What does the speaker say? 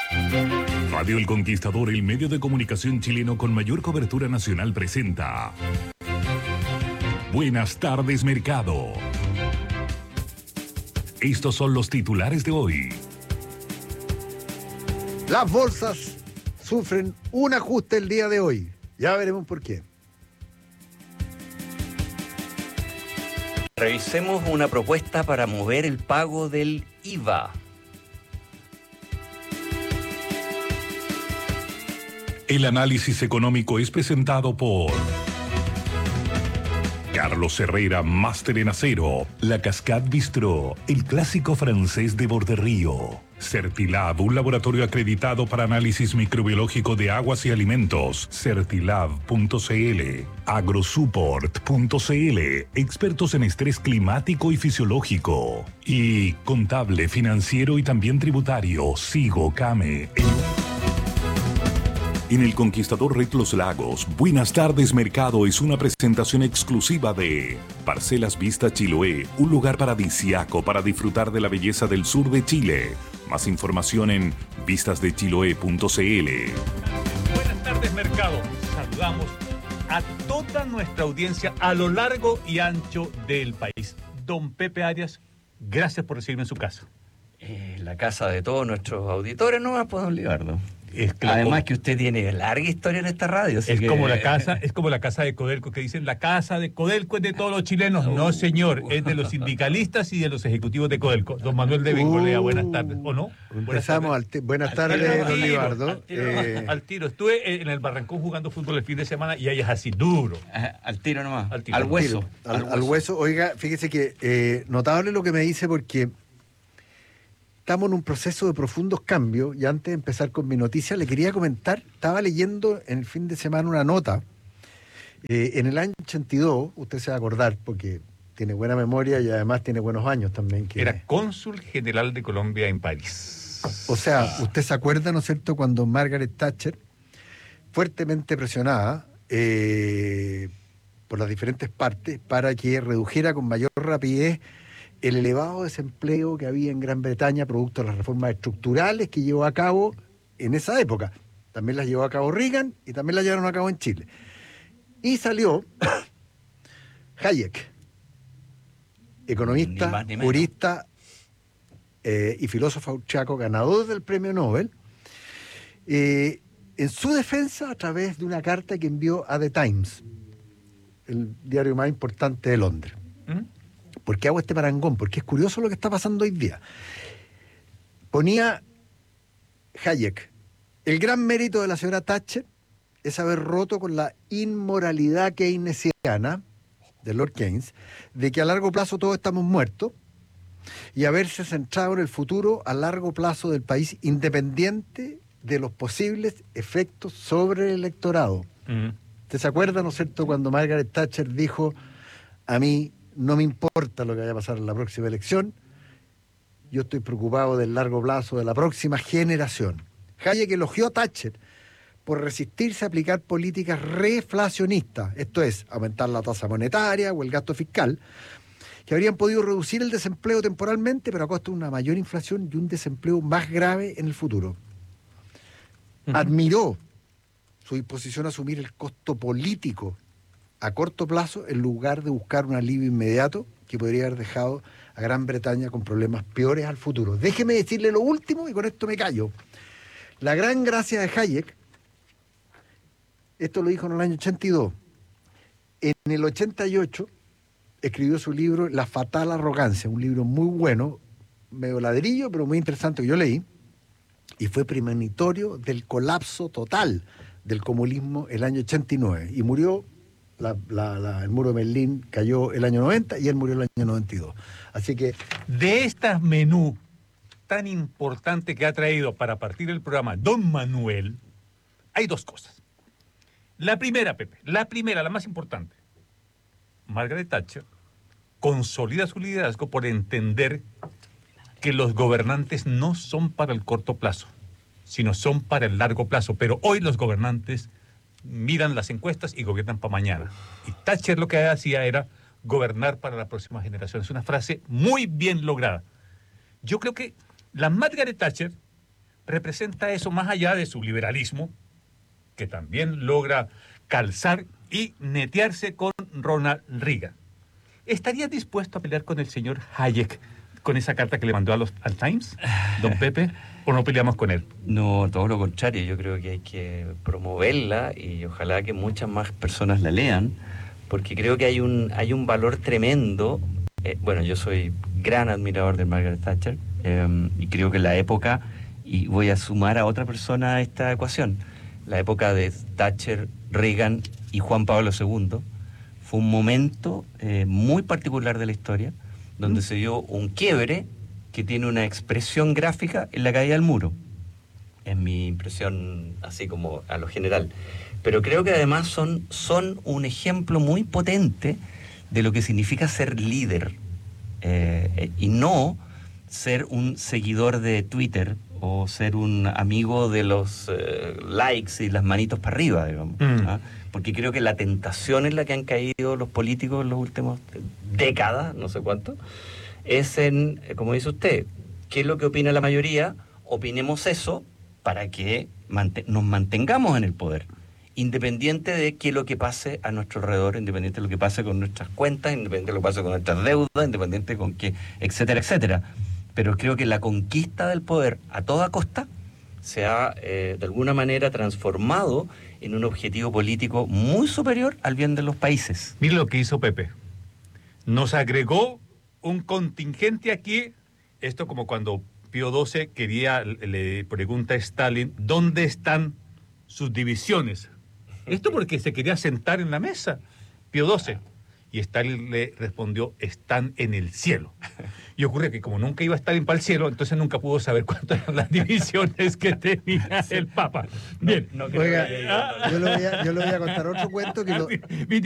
Radio El Conquistador, el medio de comunicación chileno con mayor cobertura nacional, presenta Buenas tardes, Mercado. Estos son los titulares de hoy. Las bolsas sufren un ajuste el día de hoy. Ya veremos por qué. Revisemos una propuesta para mover el pago del IVA. El análisis económico es presentado por Carlos Herrera, máster en acero, La Cascade Bistrot, el clásico francés de Borderío. Certilab, un laboratorio acreditado para análisis microbiológico de aguas y alimentos. Certilab.cl. Agrosupport.cl, expertos en estrés climático y fisiológico. Y contable, financiero y también tributario, Sigo Came. En El Conquistador Red Los Lagos, Buenas tardes, Mercado es una presentación exclusiva de Parcelas Vista Chiloé, un lugar paradisíaco para disfrutar de la belleza del sur de Chile. Más información en vistasdechiloé.cl. Buenas tardes, Mercado. Saludamos a toda nuestra audiencia a lo largo y ancho del país. Don Pepe Arias, gracias por recibirme en su casa. La casa de todos nuestros auditores, no más, pues, don Libardo. Que Además que usted tiene larga historia en esta radio. Es como la casa de Codelco, que dicen la casa de Codelco es de todos los chilenos. No, señor, es de los sindicalistas y de los ejecutivos de Codelco. Don Manuel de Bengolea, buenas tardes, ¿o no? Empezamos buenas tardes, don Libardo. Al tiro. Estuve en el Barrancón jugando fútbol el fin de semana y ahí es así, duro. Al tiro nomás. Al hueso. Al hueso. Oiga, fíjese que notable lo que me dice, porque estamos en un proceso de profundos cambios, y antes de empezar con mi noticia, le quería comentar, estaba leyendo en el fin de semana una nota, en el año 82, usted se va a acordar, porque tiene buena memoria y además tiene buenos años también. Era cónsul general de Colombia en París. O sea, usted se acuerda, ¿no es cierto?, cuando Margaret Thatcher, fuertemente presionada por las diferentes partes para que redujera con mayor rapidez el elevado desempleo que había en Gran Bretaña producto de las reformas estructurales que llevó a cabo en esa época. También las llevó a cabo Reagan y también las llevaron a cabo en Chile. Y salió Hayek, economista, jurista y filósofo austriaco, ganador del premio Nobel, en su defensa a través de una carta que envió a The Times, el diario más importante de Londres. ¿Por qué hago este parangón? Porque es curioso lo que está pasando hoy día. Ponía Hayek: el gran mérito de la señora Thatcher es haber roto con la inmoralidad keynesiana de Lord Keynes, de que a largo plazo todos estamos muertos, y haberse centrado en el futuro a largo plazo del país, independiente de los posibles efectos sobre el electorado. ¿Usted se acuerda, no es cierto, cuando Margaret Thatcher dijo: a mí no me importa lo que vaya a pasar en la próxima elección, yo estoy preocupado del largo plazo de la próxima generación? Hayek elogió a Thatcher por resistirse a aplicar políticas reflacionistas, esto es, aumentar la tasa monetaria o el gasto fiscal, que habrían podido reducir el desempleo temporalmente, pero a costa de una mayor inflación y un desempleo más grave en el futuro. Admiró su disposición a asumir el costo político a corto plazo en lugar de buscar un alivio inmediato que podría haber dejado a Gran Bretaña con problemas peores al futuro. Déjeme decirle lo último y con esto me callo. La gran gracia de Hayek, esto lo dijo en el año 82, en el 88 escribió su libro La fatal arrogancia, un libro muy bueno, medio ladrillo, pero muy interesante, que yo leí, y fue premonitorio del colapso total del comunismo el año 89, y murió. El muro de Berlín cayó el año 90 y él murió el año 92. Así que de este menú tan importante que ha traído para partir el programa don Manuel, hay dos cosas. La primera, Pepe, la más importante. Margaret Thatcher consolida su liderazgo por entender que los gobernantes no son para el corto plazo, sino son para el largo plazo. Pero hoy los gobernantes miran las encuestas y gobiernan para mañana. Y Thatcher lo que hacía era gobernar para la próxima generación. Es una frase muy bien lograda. Yo creo que la Margaret Thatcher representa eso más allá de su liberalismo, que también logra calzar y netearse con Ronald Reagan. ¿Estaría dispuesto a pelear con el señor Hayek con esa carta que le mandó al Times, don Pepe, o no peleamos con él? No, todo lo contrario, yo creo que hay que promoverla y ojalá que muchas más personas la lean, porque creo que hay un valor tremendo. Bueno, yo soy gran admirador de Margaret Thatcher y creo que la época, y voy a sumar a otra persona a esta ecuación, la época de Thatcher, Reagan y Juan Pablo II fue un momento muy particular de la historia, donde se dio un quiebre que tiene una expresión gráfica en la caída del muro. Es mi impresión así como a lo general. Pero creo que además son un ejemplo muy potente de lo que significa ser líder y no ser un seguidor de Twitter o ser un amigo de los likes y las manitos para arriba, digamos. ¿Ah? Porque creo que la tentación en la que han caído los políticos en los últimos décadas, no sé cuánto, es en, como dice usted, ¿qué es lo que opina la mayoría? Opinemos eso para que nos mantengamos en el poder, independiente de qué es lo que pase a nuestro alrededor, independiente de lo que pase con nuestras cuentas, independiente de lo que pase con nuestras deudas, independiente con qué, etcétera, etcétera. Pero creo que la conquista del poder a toda costa se ha de alguna manera transformado en un objetivo político muy superior al bien de los países. Mire lo que hizo Pepe. Nos agregó un contingente aquí, esto como cuando Pío XII le pregunta a Stalin, ¿dónde están sus divisiones? Esto porque se quería sentar en la mesa, Pío XII. Y Stalin le respondió, están en el cielo. Y ocurre que como nunca iba a Stalin para el cielo, entonces nunca pudo saber cuántas eran las divisiones que tenía el Papa. Bien. Oiga, yo le voy a contar otro cuento que lo...